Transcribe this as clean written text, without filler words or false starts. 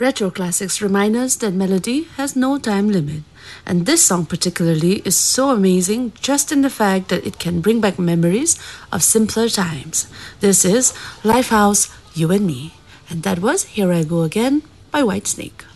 Retro classics remind us that melody has no time limit. And this song, particularly, is so amazing just in the fact that it can bring back memories of simpler times. This is Lifehouse, You and Me. And that was Here I Go Again by Whitesnake.